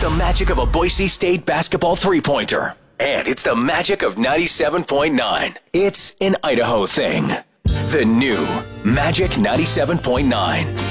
the magic of a Boise State basketball three-pointer. And it's the magic of 97.9. It's an Idaho thing. The new Magic 97.9.